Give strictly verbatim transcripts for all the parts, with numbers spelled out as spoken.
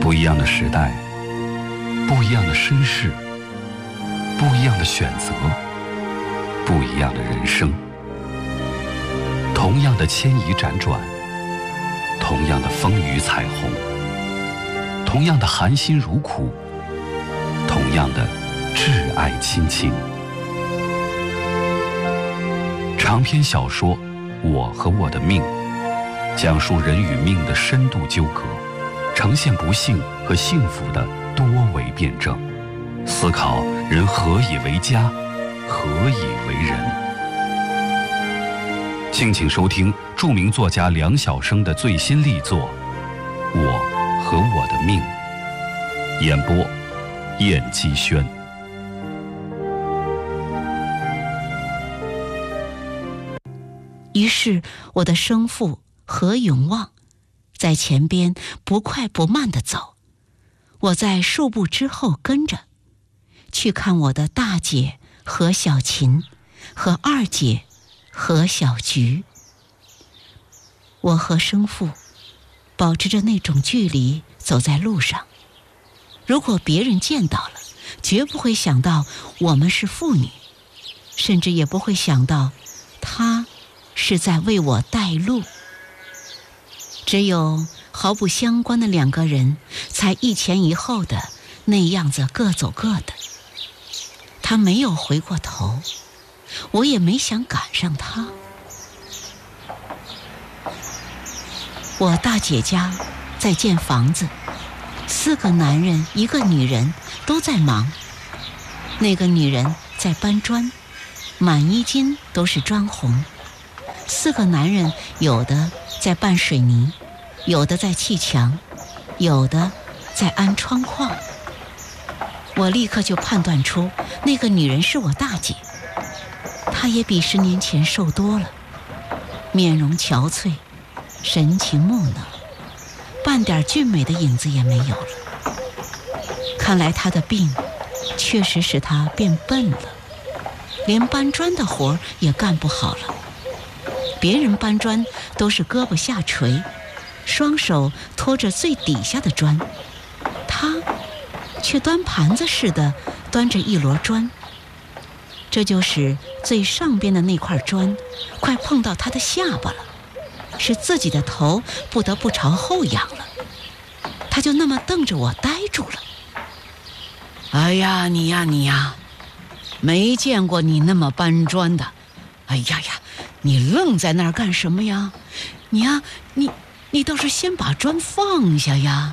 不一样的时代，不一样的身世，不一样的选择，不一样的人生。同样的牵移辗转，同样的风雨彩虹，同样的含辛茹苦，同样的挚爱亲情。长篇小说《我和我的命》，讲述人与命的深度纠葛，呈现不幸和幸福的多维辩证，思考人何以为家，何以为人。敬请收听著名作家梁晓声的最新力作《我和我的命》，演播燕姬轩。 于是我的生父何永旺在前边不快不慢地走，我在数步之后跟着，去看我的大姐何小琴和二姐何小菊。我和生父保持着那种距离走在路上，如果别人见到了，绝不会想到我们是父女，甚至也不会想到他是在为我带路。只有毫不相关的两个人才一前一后的那样子各走各的。他没有回过头，我也没想赶上他。我大姐家在建房子，四个男人一个女人都在忙。那个女人在搬砖，满衣襟都是砖红。四个男人有的在拌水泥，有的在砌墙，有的在安窗框。我立刻就判断出那个女人是我大姐，她也比十年前瘦多了，面容憔悴，神情木讷，半点俊美的影子也没有了。看来她的病确实使她变笨了，连搬砖的活也干不好了。别人搬砖都是胳膊下垂，双手托着最底下的砖，他却端盘子似的端着一摞砖，这就使最上边的那块砖快碰到他的下巴了，使自己的头不得不朝后仰了。他就那么瞪着我呆住了。哎呀，你呀你呀，没见过你那么搬砖的。哎呀呀，你愣在那儿干什么呀？你呀，你你倒是先把砖放下呀。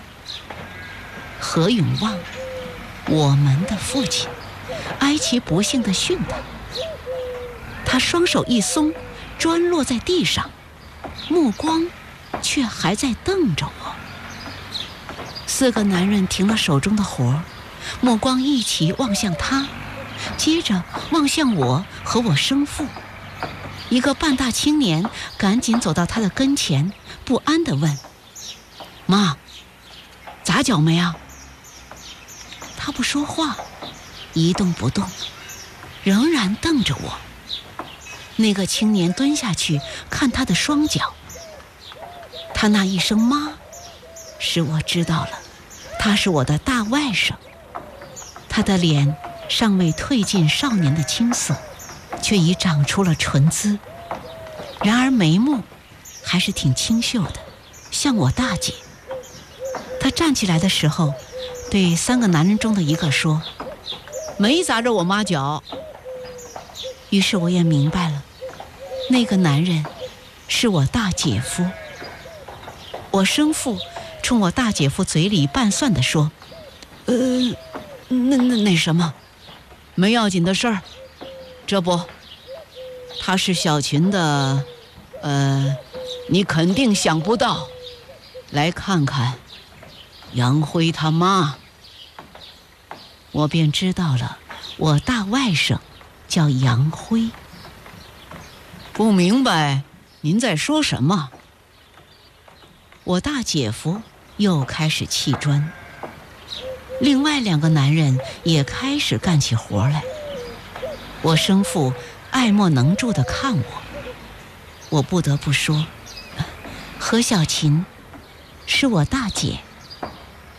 何永旺，我们的父亲，哀其不幸地训他。他双手一松，砖落在地上，目光却还在瞪着我。四个男人停了手中的活，目光一起望向他，接着望向我和我生父。一个半大青年赶紧走到他的跟前，不安地问：妈，咋脚没啊？他不说话，一动不动，仍然瞪着我。那个青年蹲下去看他的双脚，他那一声妈使我知道了，他是我的大外甥。他的脸尚未褪尽少年的青涩，却已长出了唇姿，然而眉目还是挺清秀的，像我大姐。他站起来的时候，对三个男人中的一个说：没砸着我妈脚。于是我也明白了，那个男人是我大姐夫。我生父冲我大姐夫嘴里拌蒜地说：呃，那那那什么，没要紧的事儿。这不，他是小琴的，呃，你肯定想不到。来看看杨辉他妈。我便知道了，我大外甥叫杨辉。不明白您在说什么？我大姐夫又开始砌砖，另外两个男人也开始干起活来。我生父爱莫能助地看我，我不得不说，何小琴是我大姐，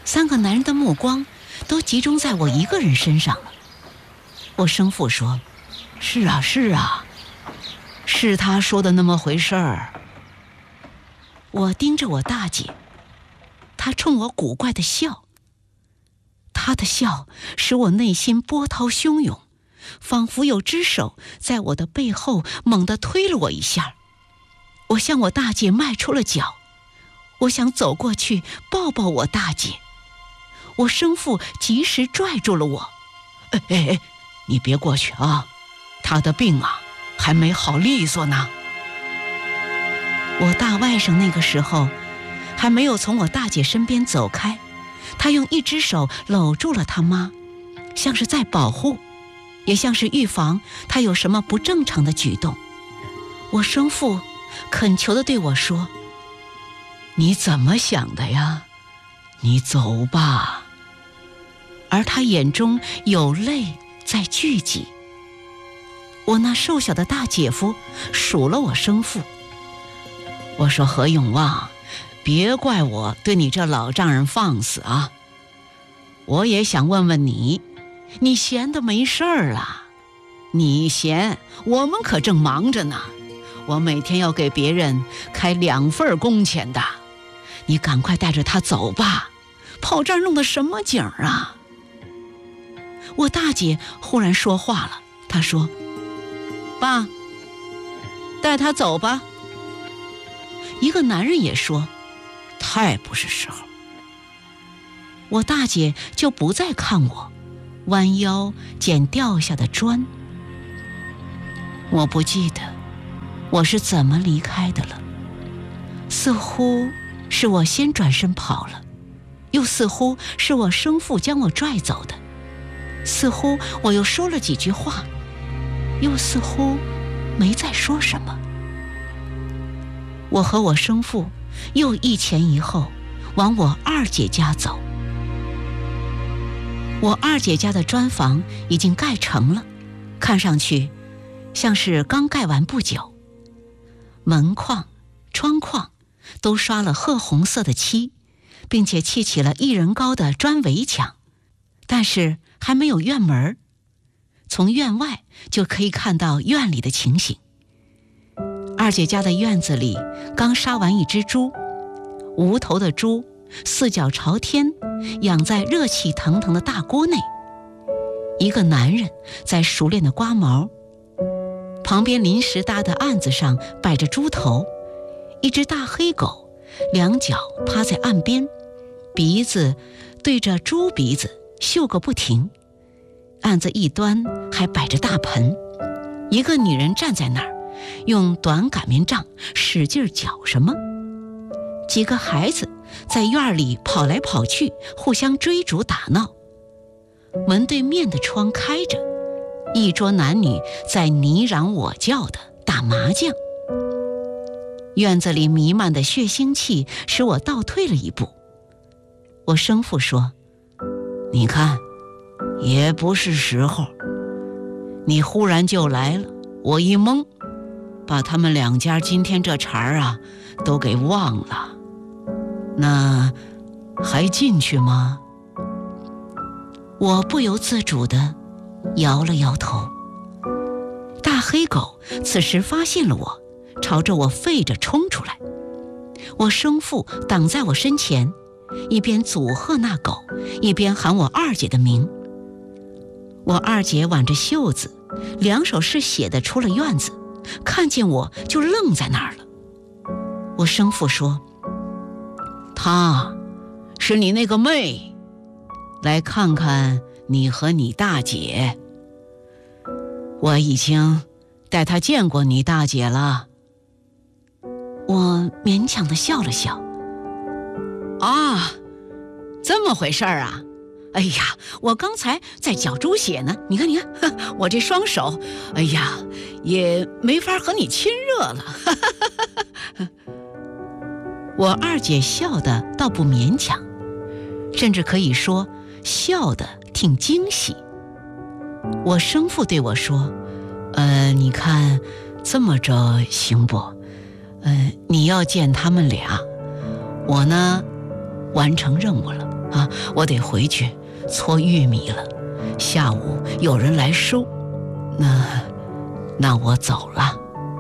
三个男人的目光都集中在我一个人身上了。我生父说：“是啊，是啊，是他说的那么回事儿。”我盯着我大姐，她冲我古怪的笑，她的笑使我内心波涛汹涌，仿佛有只手在我的背后猛地推了我一下。我向我大姐迈出了脚，我想走过去抱抱我大姐，我生父及时拽住了我：“哎哎哎，你别过去啊，她的病啊还没好利索呢。”我大外甥那个时候还没有从我大姐身边走开，他用一只手搂住了他妈，像是在保护，也像是预防他有什么不正常的举动。我生父恳求地对我说：“你怎么想的呀？你走吧。”而他眼中有泪在聚集。我那瘦小的大姐夫数了我生父，我说：“何永旺，别怪我对你这老丈人放肆啊！我也想问问你，你闲得没事儿啊？你闲，我们可正忙着呢。我每天要给别人开两份工钱的，你赶快带着他走吧，跑这儿弄的什么景儿啊？”我大姐忽然说话了，她说：“爸，带他走吧。”一个男人也说：“太不是时候。”我大姐就不再看我，弯腰捡掉下的砖。我不记得我是怎么离开的了，似乎是我先转身跑了，又似乎是我生父将我拽走的，似乎我又说了几句话，又似乎没再说什么。我和我生父又一前一后往我二姐家走。我二姐家的砖房已经盖成了，看上去像是刚盖完不久。门框、窗框都刷了褐红色的漆，并且砌起了一人高的砖围墙，但是还没有院门，从院外就可以看到院里的情形。二姐家的院子里刚杀完一只猪，无头的猪四脚朝天养在热气腾腾的大锅内，一个男人在熟练地刮毛，旁边临时搭的案子上摆着猪头，一只大黑狗两脚趴在岸边，鼻子对着猪鼻子嗅个不停，案子一端还摆着大盆，一个女人站在那儿用短擀面杖使劲搅什么，几个孩子在院里跑来跑去，互相追逐打闹。门对面的窗开着，一桌男女在你嚷我叫的打麻将。院子里弥漫的血腥气使我倒退了一步。我生父说：“你看，也不是时候，你忽然就来了，我一懵，把他们两家今天这茬儿啊都给忘了。那还进去吗？”我不由自主地摇了摇头。大黑狗此时发现了我，朝着我吠着冲出来。我生父挡在我身前，一边阻吓那狗，一边喊我二姐的名。我二姐挽着袖子，两手是血的出了院子，看见我就愣在那儿了。我生父说：“她是你那个妹，来看看你和你大姐。我已经带她见过你大姐了。”我勉强地笑了笑。啊，这么回事儿啊？哎呀，我刚才在搅猪血呢，你看你看，我这双手，哎呀，也没法和你亲热了。我二姐笑得倒不勉强，甚至可以说笑得挺惊喜。我生父对我说：“呃，你看这么着行不？呃，你要见他们俩，我呢完成任务了。” 啊，我得回去搓玉米了，下午有人来收，那那我走了。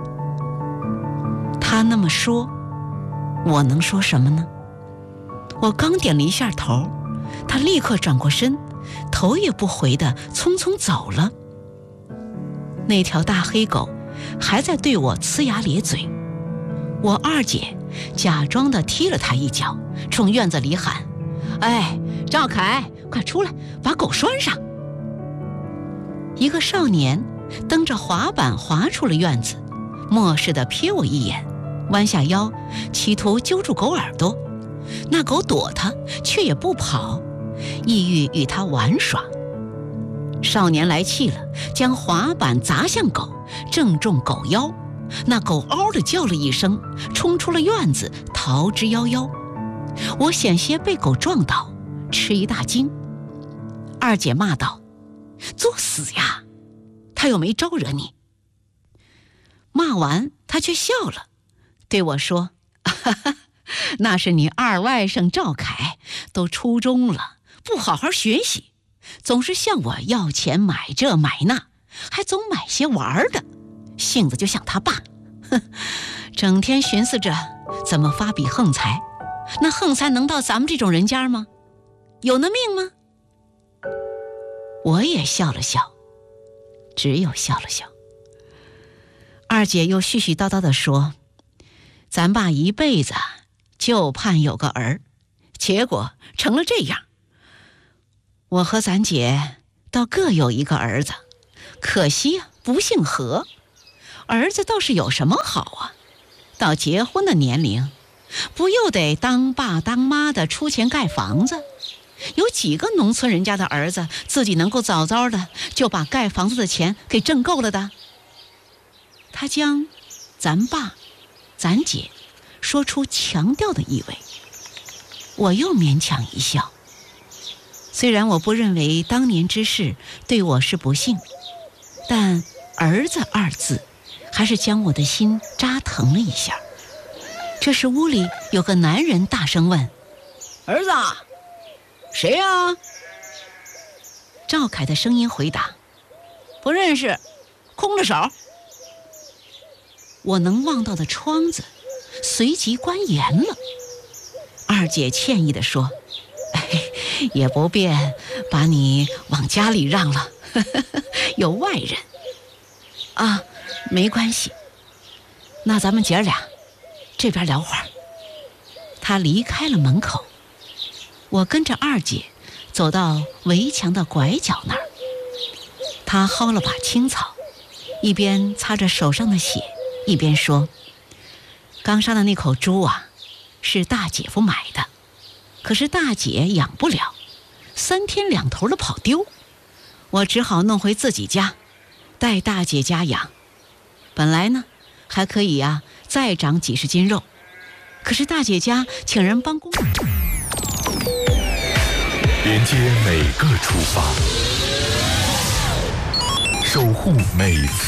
他那么说，我能说什么呢？我刚点了一下头，他立刻转过身，头也不回地匆匆走了。那条大黑狗还在对我呲牙咧嘴，我二姐假装地踢了他一脚，冲院子里喊：哎，赵凯，快出来，把狗拴上。一个少年蹬着滑板滑出了院子，漠视地瞥我一眼，弯下腰企图揪住狗耳朵，那狗躲他却也不跑，意欲与他玩耍。少年来气了，将滑板砸向狗，正中狗腰，那狗嗷地叫了一声，冲出了院子，逃之夭夭。我险些被狗撞倒，吃一大惊。二姐骂道：作死呀，他又没招惹你。骂完他却笑了，对我说：哈哈，那是你二外甥赵凯，都初中了，不好好学习，总是向我要钱买这买那，还总买些玩的，性子就像他爸，哼，整天寻思着怎么发笔横财。那横财能到咱们这种人家吗？有那命吗？我也笑了笑，只有笑了笑。二姐又絮絮叨叨地说：咱爸一辈子就盼有个儿，结果成了这样。我和咱姐倒各有一个儿子，可惜不姓何。儿子倒是有什么好啊？到结婚的年龄，不又得当爸当妈的出钱盖房子？有几个农村人家的儿子自己能够早早的就把盖房子的钱给挣够了的？他将咱爸咱姐说出强调的意味，我又勉强一笑。虽然我不认为当年之事对我是不幸，但儿子二字还是将我的心扎疼了一下。这时屋里有个男人大声问：儿子，谁呀？赵凯的声音回答：不认识，空着手。我能望到的窗子随即关严了。二姐歉意地说：哎，也不便把你往家里让了，呵呵，有外人啊，没关系，那咱们姐俩这边聊会儿。她离开了门口，我跟着二姐走到围墙的拐角那儿。她薅了把青草，一边擦着手上的血，一边说：刚杀的那口猪啊，是大姐夫买的，可是大姐养不了，三天两头的跑丢，我只好弄回自己家，带大姐家养。本来呢还可以啊再长几十斤肉，可是大姐家请人帮工， 连接每个出发，守护每次